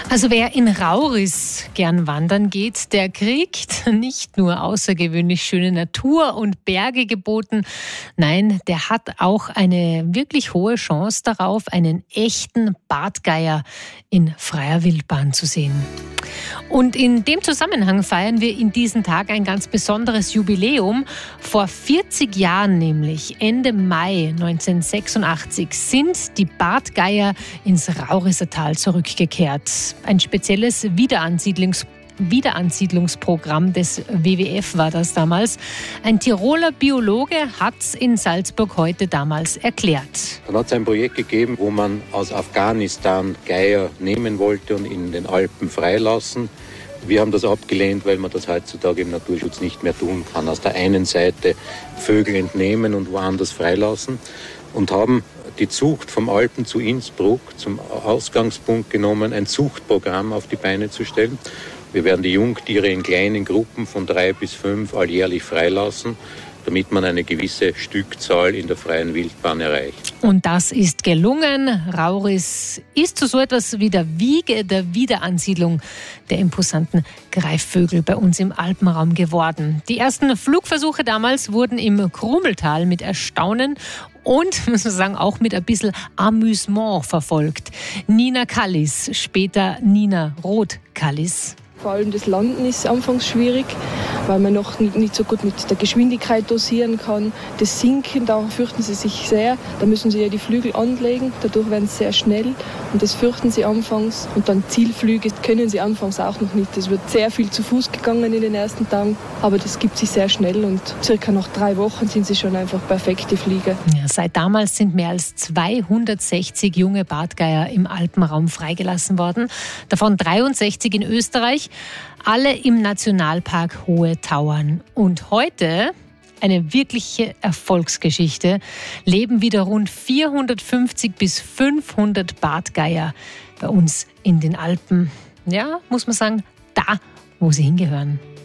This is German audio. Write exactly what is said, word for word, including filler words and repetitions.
Also wer in Rauris gern wandern geht, der kriegt nicht nur außergewöhnlich schöne Natur und Berge geboten, nein, der hat auch eine wirklich hohe Chance darauf, einen echten Bartgeier in freier Wildbahn zu sehen. Und in dem Zusammenhang feiern wir in diesen Tag ein ganz besonderes Jubiläum. Vor vierzig Jahren nämlich, Ende Mai neunzehnhundertsechsundachtzig, sind die Bartgeier ins Rauriser Tal zurückgekehrt. Ein spezielles Wiederansiedlungs- Wiederansiedlungsprogramm des W W F war das damals. Ein Tiroler Biologe hat es in Salzburg heute damals erklärt. Dann hat es ein Projekt gegeben, wo man aus Afghanistan Geier nehmen wollte und in den Alpen freilassen. Wir haben das abgelehnt, weil man das heutzutage im Naturschutz nicht mehr tun kann. Aus der einen Seite Vögel entnehmen und woanders freilassen und haben die Zucht vom Alpen zu Innsbruck zum Ausgangspunkt genommen, ein Zuchtprogramm auf die Beine zu stellen. Wir werden die Jungtiere in kleinen Gruppen von drei bis fünf alljährlich freilassen, damit man eine gewisse Stückzahl in der freien Wildbahn erreicht. Und das ist gelungen. Rauris ist zu so etwas wie der Wiege der Wiederansiedlung der imposanten Greifvögel bei uns im Alpenraum geworden. Die ersten Flugversuche damals wurden im Krumeltal mit Erstaunen und, muss man sagen, auch mit ein bisschen Amüsement verfolgt. Nina Kallis, später Nina Roth-Kallis. Vor allem das Landen ist anfangs schwierig, weil man noch nicht so gut mit der Geschwindigkeit dosieren kann. Das Sinken, da fürchten sie sich sehr. Da müssen sie ja die Flügel anlegen, dadurch werden sie sehr schnell. Und das fürchten sie anfangs. Und dann Zielflüge können sie anfangs auch noch nicht. Es wird sehr viel zu Fuß gegangen in den ersten Tagen, aber das gibt sich sehr schnell. Und circa nach drei Wochen sind sie schon einfach perfekte Flieger. Ja, seit damals sind mehr als zweihundertsechzig junge Bartgeier im Alpenraum freigelassen worden. Davon dreiundsechzig in Österreich. Alle im Nationalpark Hohe Tauern. Und heute, eine wirkliche Erfolgsgeschichte, leben wieder rund vierhundertfünfzig bis fünfhundert Bartgeier bei uns in den Alpen. Ja, muss man sagen, da, wo sie hingehören.